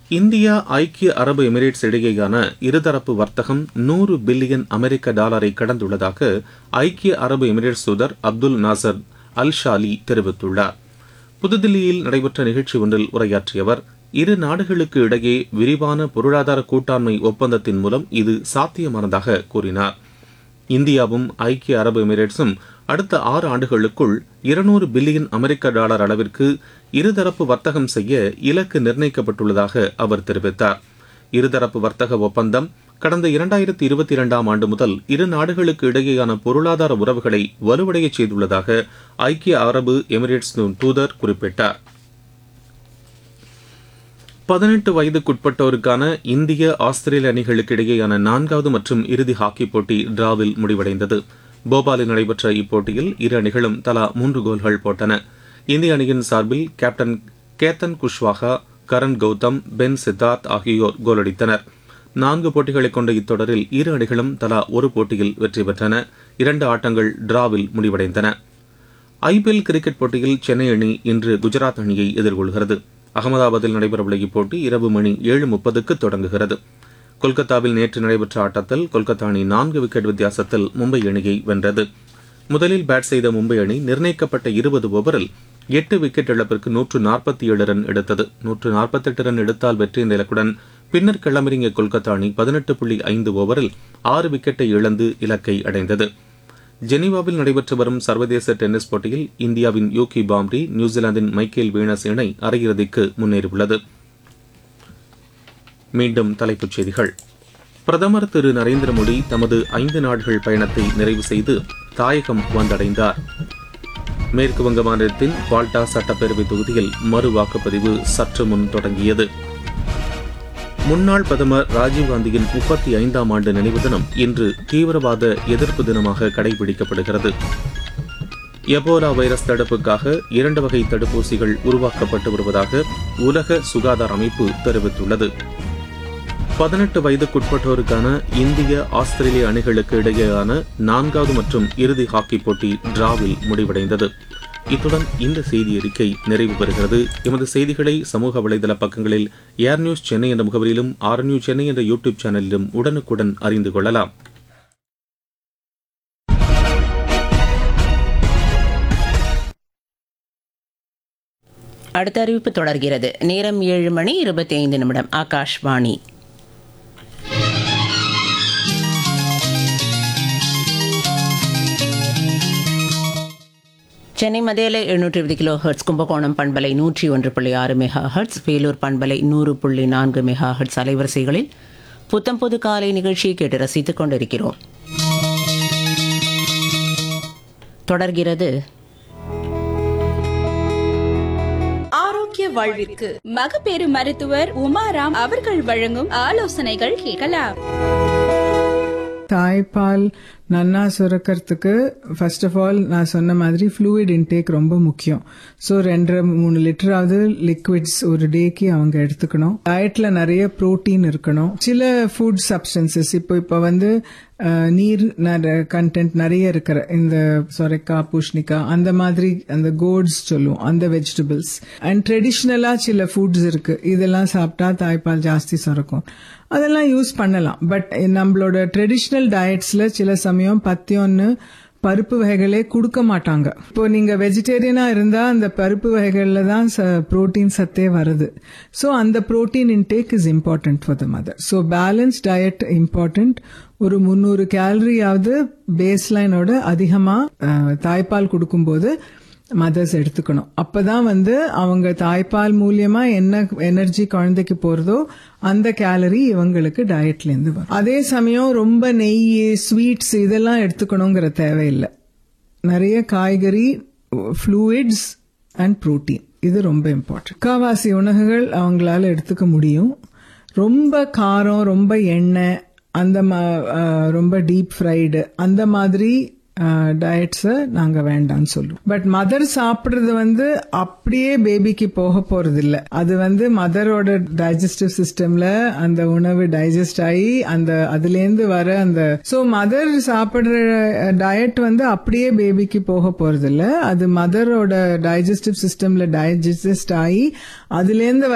India ஐக்கிய அரபு Emirates இடையேயான இருதரப்பு வர்த்தகம் $100 பில்லியன் கடந்துள்ளதாக ஐக்கிய அரபு எமிரேட்ஸ் தூதர் அப்துல் நாசர் அல் ஷாலி தெரிவித்துள்ளார். புதுதில்லியில் நடைபெற்ற நிகழ்ச்சி ஒன்றில் உரையாற்றிய அவர், இரு நாடுகளுக்கு இடையே விரிவான பொருளாதார கூட்டாண்மை ஒப்பந்தத்தின் மூலம் இது சாத்தியமானதாக கூறினார். இந்தியாவும் ஐக்கிய அரபு எமிரேட்ஸும் அடுத்த 6 ஆண்டுகளுக்குள் $200 பில்லியன் அளவிற்கு இருதரப்பு வர்த்தகம் செய்ய இலக்கு நிர்ணயிக்கப்பட்டுள்ளதாக அவர் தெரிவித்தார். இருதரப்பு வர்த்தக ஒப்பந்தம் கடந்த 2022ஆம் ஆண்டு முதல் இரு நாடுகளுக்கு இடையேயான பொருளாதார உறவுகளை வலுவடைய செய்துள்ளதாக ஐக்கிய அரபு எமிரேட்ஸ் தூதர் குறிப்பிட்டார். 18 வயதுக்குட்பட்டோருக்கான இந்திய ஆஸ்திரேலிய அணிகளுக்கு இடையேயான 4வது மற்றும் இறுதி ஹாக்கி போட்டி டிராவில் முடிவடைந்தது. போபாலில் நடைபெற்ற இப்போட்டியில் இரு அணிகளும் தலா 3 கோல்கள் போட்டன. இந்திய அணியின் சார்பில் கேப்டன் கேத்தன் குஷ்வாஹா, கரண் கௌதம், பென் சித்தார்த் ஆகியோர் கோலடித்தனர். 4 போட்டிகளை கொண்ட இத்தொடரில் இரு அணிகளும் தலா ஒரு போட்டியில் வெற்றி பெற்றன. 2 ஆட்டங்கள் டிராவில் முடிவடைந்தன. ஐபிஎல் கிரிக்கெட் போட்டியில் சென்னை அணி இன்று குஜராத் அணியை எதிர்கொள்கிறது. அகமதாபாத்தில் நடைபெறவுள்ள இப்போட்டி இரவு மணி 7:30க்கு தொடங்குகிறது. கொல்கத்தாவில் நேற்று நடைபெற்ற ஆட்டத்தில் கொல்கத்தா அணி 4 விக்கெட் வித்தியாசத்தில் மும்பை அணியை வென்றது. முதலில் பேட் செய்த மும்பை அணி நிர்ணயிக்கப்பட்ட 20 ஓவரில் 8 விக்கெட் இழப்பிற்கு 147 ரன் எடுத்தது. 148 ரன் எடுத்தால் வெற்றி என்ற இலக்குடன் பின்னர் களமிறங்கிய கொல்கத்தா அணி 18.5 ஓவரில் 6 விக்கெட்டை இழந்து இலக்கை அடைந்தது. ஜெனீவாவில் நடைபெற்று வரும் சர்வதேச டென்னிஸ் போட்டியில் இந்தியாவின் யூகி பாம்ரி, நியூசிலாந்தின் மைக்கேல் வீனஸ் இணை அரையிறுதிக்கு முன்னேறியுள்ளது. மீண்டும் தலைப்புச் செய்திகள். பிரதமர் திரு நரேந்திர மோடி தமது 5 நாடுகள் பயணத்தை நிறைவு செய்து தாயகம் வந்தடைந்தார். மேற்குவங்க மாநிலத்தின் பால்டா சட்டப்பேரவை தொகுதியில் மறு வாக்குப்பதிவு சற்று முன் தொடங்கியது. முன்னாள் பிரதமர் ராஜீவ்காந்தியின் 35ஆம் ஆண்டு நினைவு தினம் இன்று தீவிரவாத எதிர்ப்பு தினமாக கடைபிடிக்கப்படுகிறது. எபோலா வைரஸ் தடுப்புக்காக 2 வகை தடுப்பூசிகள் உருவாக்கப்பட்டு வருவதாக உலக சுகாதார அமைப்பு தெரிவித்துள்ளது. 18 வயதுக்குட்பட்டோருக்கான இந்திய ஆஸ்திரேலிய அணிகளுக்கு இடையேயான 4வது மற்றும் இறுதி ஹாக்கி போட்டி டிராவில் முடிவடைந்தது. இத்துடன் இந்த செய்தி அறிக்கை நிறைவு பெறுகிறது. எமது செய்திகளை சமூக வலைதள பக்கங்களில் ஏர் நியூஸ் சென்னை என்ற முகவரியிலும் ஆர் நியூஸ் சென்னை என்ற யூடியூப் சேனலிலும் உடனுக்குடன் அறிந்து கொள்ளலாம். அடுத்த அறிவிப்பு தொடர்கிறது. நேரம் 7:25. ஆகாஷ்வாணி. சென்னை மதியலை 720 கிலோ ஹெர்ட்ஸ், கும்பகோணம் பண்பலை 101.6 மெகா ஹெர்ட்ஸ், வேலூர் பண்பலை 100.4 மெகா ஹெர்ட்ஸ் அலைவரிசைகளில் புத்தம்புது காலை நிகழ்ச்சியை கேட்டு ரசித்துக் கொண்டிருக்கிறோம். தொடர்கிறது ஆரோக்கிய வாழ்விற்கு மகப்பேறு மருத்துவர் உமாராம் அவர்கள் வழங்கும் ஆலோசனைகள் கேட்கலாம். தாய்ப்பால் நன்னா சுரக்கிறதுக்கு ஃபர்ஸ்ட் ஆஃப் ஆல் நான் சொன்ன மாதிரி ஃப்ளூயிட் இன்டேக் ரொம்ப முக்கியம். ஸோ 2-3 லிட்டராவது லிக்விட்ஸ் ஒரு டேக்கு அவங்க எடுத்துக்கணும். டயட்ல நிறைய புரோட்டீன் இருக்கணும். சில ஃபுட் சப்ஸ்டன்சஸ் இப்போ வந்து நீர் கண்டென்ட் நிறைய இருக்கிற இந்த சொரைக்காய், பூஷ்ணிக்காய், அந்த மாதிரி அந்த கோட்ஸ் சொல்லுவோம், அந்த வெஜிடபிள்ஸ் அண்ட் ட்ரெடிஷ்னலா சில ஃபுட்ஸ் இருக்கு. இதெல்லாம் சாப்பிட்டா தாய்ப்பால் ஜாஸ்தி சுரக்கும். அதெல்லாம் யூஸ் பண்ணலாம். பட் நம்மளோட ட்ரெடிஷ்னல் டயட்ஸ்ல சில சமயம் பத்தியம்னு பருப்பு வகைகளே கொடுக்க மாட்டாங்க. இப்போ நீங்க வெஜிடேரியனா இருந்தா அந்த பருப்பு வகைகள்ல தான் புரோட்டீன் சத்தே வருது. ஸோ அந்த protein intake is important for the mother. So balance diet important. ஒரு 300 கேலரியாவது பேஸ்லைனோட அதிகமா தாய்ப்பால் கொடுக்கும்போது மதர்ஸ் எடுத்துக்கணும். அப்பதான் வந்து அவங்க தாய்ப்பால் மூலியமா என்ன எனர்ஜி குழந்தைக்கு போறதோ அந்த கேலரி இவங்களுக்கு டயட்ல இருந்து வரும். அதே சமயம் ரொம்ப நெய், ஸ்வீட்ஸ் இதெல்லாம் எடுத்துக்கணுங்கிற தேவையில்லை. நிறைய காய்கறி, ஃப்ளூயிட்ஸ் அண்ட் புரோட்டீன், இது ரொம்ப இம்பார்ட்டன்ட். முக்காவாசி உணவுகள் அவங்களால எடுத்துக்க முடியும். ரொம்ப காரம், ரொம்ப எண்ணெய், அந்த ரொம்ப டீப் ஃப்ரைடு அந்த மாதிரி டயட்ஸ நாங்க வேண்டாம்னு சொல்லுவோம். பட் மதர் சாப்பிடுறது வந்து அப்படியே பேபிக்கு போக போறது இல்ல. அது வந்து மதரோட டைஜஸ்டிவ் சிஸ்டம்ல அந்த உணவு டைஜஸ்ட் ஆகி அந்த அதுல இருந்து வர அந்த மதர் சாப்பிடுற டயட் வந்து அப்படியே பேபிக்கு போக போறது இல்ல. அது மதரோட டைஜஸ்டிவ் சிஸ்டம்ல டைஜஸ்ட் ஆகி அதுல இருந்து